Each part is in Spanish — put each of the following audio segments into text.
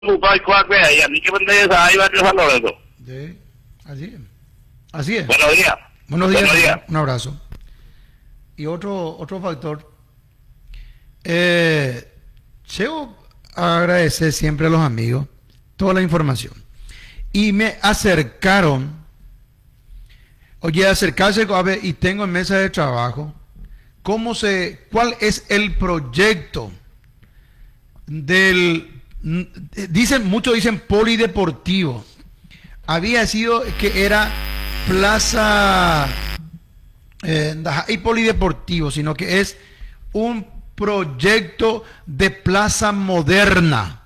y a mí que me hay varios valores. Sí, así es. Buenos días. Buenos días. Un abrazo. Y otro factor. Llego a agradecer siempre a los amigos toda la información. Y me acercaron. Oye, acercarse a ver, y tengo en mesa de trabajo, ¿cuál es el proyecto muchos dicen polideportivo? Había sido que era plaza, y polideportivo, sino que es un proyecto de plaza moderna.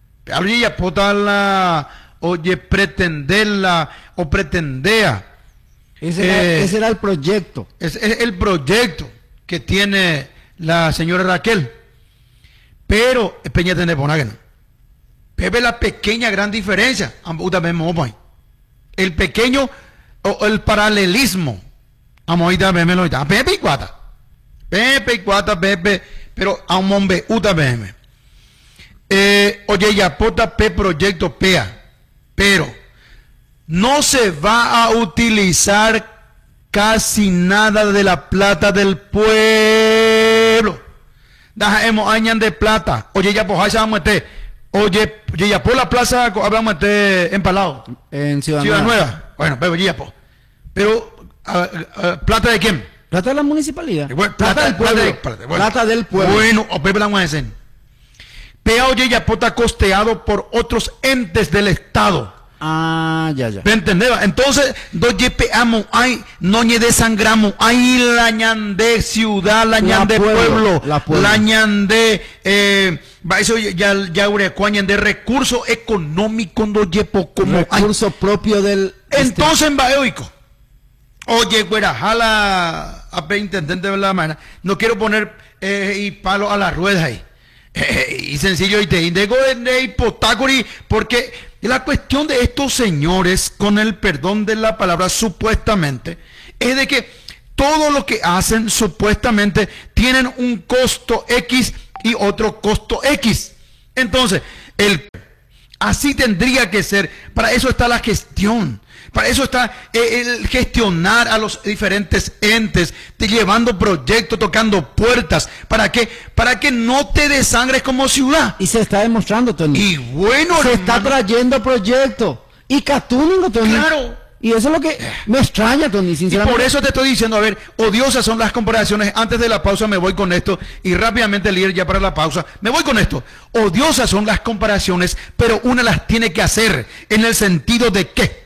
Oye, pretenderla o pretendea. Ese era el proyecto. Es el proyecto que tiene la señora Raquel. Pero, Peña tiene Bonagen. Pepe la pequeña gran diferencia. El pequeño o el paralelismo. Pepe y Cuata. Pepe, pero a un hombre UTBM. Oye, ya pota P proyecto PEA. Pero no se va a utilizar casi nada de la plata del pueblo. Dejemos años de plata. Oye, ya pues vamos a meter. Oye, ya por la plaza vamos a meter empalado. En Ciudad Nueva. Bueno, pero ya pues. Pero, ¿plata de quién? Plata de la municipalidad. Plata del pueblo. Plata del pueblo. Bueno, o Pepe la vamos a decir. PEA Oye, ya está costeado por otros entes del Estado. Ah, ya. ¿Me entendés? Entonces, peamos, no desangramos, la ñandé ciudad, la ñandé pueblo, la ñandé, eso ya urecuañan de recurso económico, como recurso propio del. Entonces, en Baeoico, oye, güera, jala a intendente de la mañana, no quiero poner y palo a la rueda ahí. Y sencillo, y te indego de hipotácori, porque la cuestión de estos señores, con el perdón de la palabra supuestamente, es de que todo lo que hacen supuestamente tienen un costo X y otro costo X. Entonces, así tendría que ser. Para eso está la gestión. Para eso está el gestionar a los diferentes entes, llevando proyectos, tocando puertas. ¿Para qué? Para que no te desangres como ciudad. Y se está demostrando, Tony. Y bueno, se está trayendo proyectos. Y Catúnico, Tony. Claro. Y eso es lo que me extraña, Tony, sinceramente. Y por eso te estoy diciendo, a ver, odiosas son las comparaciones. Antes de la pausa me voy con esto. Y rápidamente, líder, ya para la pausa, me voy con esto. Odiosas son las comparaciones, pero una las tiene que hacer en el sentido de que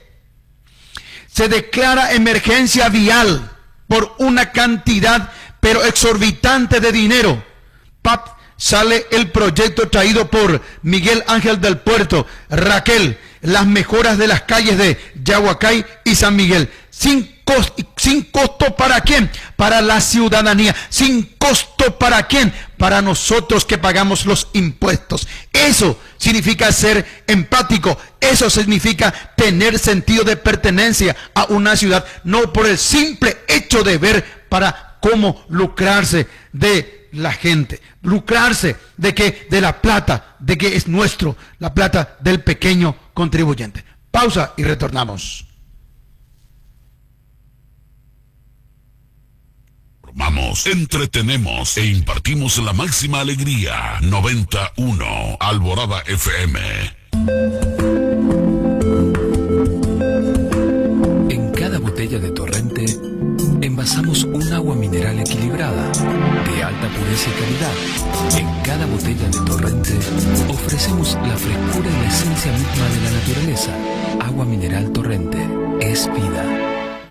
se declara emergencia vial por una cantidad pero exorbitante de dinero. Sale el proyecto traído por Miguel Ángel del Puerto, Raquel, las mejoras de las calles de Yahuacay y San Miguel, sin costo ¿para quién? Para la ciudadanía. Sin costo ¿para quién? Para nosotros que pagamos los impuestos. Eso significa ser empático. Eso significa tener sentido de pertenencia a una ciudad, no por el simple hecho de ver para cómo lucrarse de la gente, lucrarse de la plata, de que es nuestro, la plata del pequeño contribuyente. Pausa y retornamos. Vamos, entretenemos e impartimos la máxima alegría. 91 Alborada FM. En cada botella de Torrente envasamos un agua mineral equilibrada, de alta pureza y calidad. En cada botella de Torrente ofrecemos la frescura y la esencia misma de la naturaleza. Agua mineral Torrente es vida.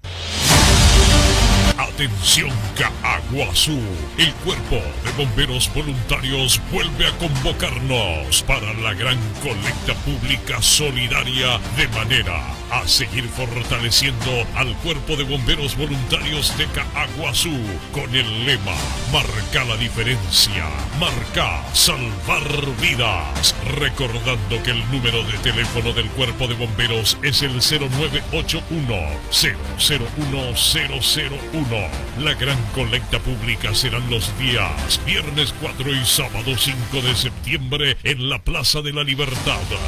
Atención Caaguazú, el Cuerpo de Bomberos Voluntarios vuelve a convocarnos para la gran colecta pública solidaria de manera a seguir fortaleciendo al Cuerpo de Bomberos Voluntarios de Caaguazú con el lema Marca la diferencia, marca salvar vidas. Recordando que el número de teléfono del Cuerpo de Bomberos es el 0981 001 001 La gran colecta pública serán los días viernes 4 y sábado 5 de septiembre en la Plaza de la Libertad.